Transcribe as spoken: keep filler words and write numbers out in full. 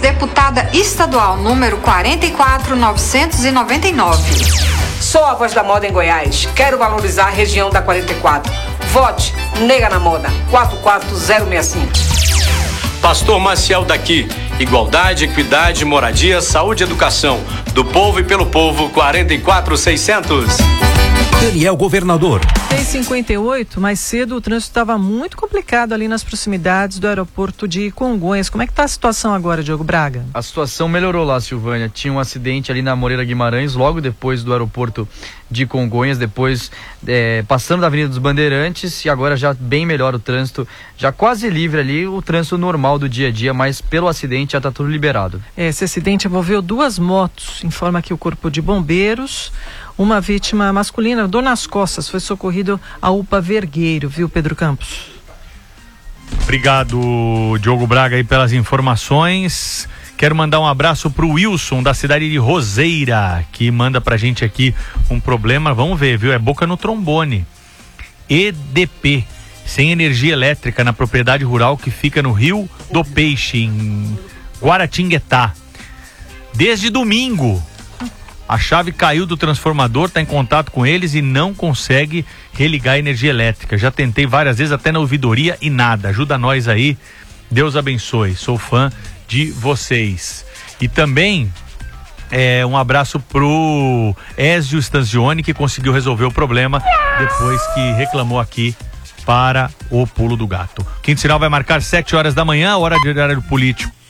deputada estadual número quarenta e quatro mil novecentos e noventa e nove. Sou a voz da moda em Goiás. Quero valorizar a região da quarenta e quatro. Vote Nega na Moda, quatro quatro zero seis cinco. Pastor Maciel daqui. Igualdade, equidade, moradia, saúde e educação. Do povo e pelo povo, quarenta e quatro mil e seiscentos. Daniel Governador. seis e cinquenta e oito, mais cedo o trânsito estava muito complicado ali nas proximidades do aeroporto de Congonhas. Como é que está a situação agora, Diogo Braga? A situação melhorou lá, Silvânia. Tinha um acidente ali na Moreira Guimarães, logo depois do aeroporto de Congonhas, depois é, passando da Avenida dos Bandeirantes, e agora já bem melhor o trânsito, já quase livre ali, o trânsito normal do dia a dia, mas pelo acidente já está tudo liberado. Esse acidente envolveu duas motos, informa aqui o Corpo de Bombeiros. Uma vítima masculina, dor nas costas, foi socorrido à U P A Vergueiro, viu, Pedro Campos? Obrigado, Diogo Braga, aí pelas informações. Quero mandar um abraço pro Wilson, da cidade de Roseira, que manda pra gente aqui um problema, vamos ver, viu? É boca no trombone. E D P, sem energia elétrica na propriedade rural que fica no Rio do Peixe, em Guaratinguetá. Desde domingo. A chave caiu do transformador, está em contato com eles e não consegue religar a energia elétrica. Já tentei várias vezes, até na ouvidoria, e nada. Ajuda nós aí. Deus abençoe. Sou fã de vocês. E também é, um abraço pro Ézio Stanzioni, que conseguiu resolver o problema depois que reclamou aqui para o Pulo do Gato. Quinto Sinal vai marcar sete horas da manhã, hora de horário político.